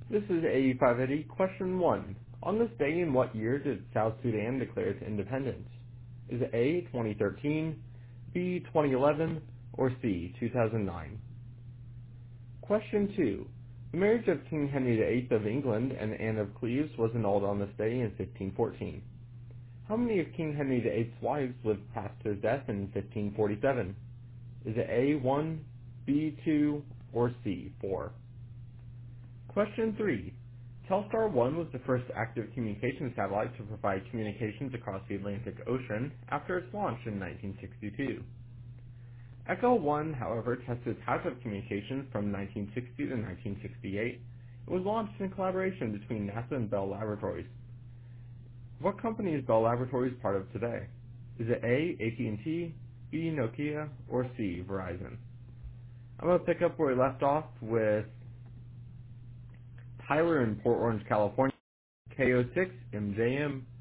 This is AE580, question 1. On this day in what year did South Sudan declare its independence? Is it A, 2013, B, 2011, or C, 2009? Question 2. The marriage of King Henry VIII of England and Anne of Cleves was annulled on this day in 1514. How many of King Henry VIII's wives lived past his death in 1547? Is it A, 1, B, 2, or C, 4? Question 3. Telstar 1 was the first active communications satellite to provide communications across the Atlantic Ocean after its launch in 1962. Echo 1, however, tested passive communications from 1960 to 1968. It was launched in collaboration between NASA and Bell Laboratories. What company is Bell Laboratories part of today? Is it A, AT&T, B, Nokia, or C, Verizon? I'm going to pick up where we left off with Tyler in Port Orange, California, KO6MJM.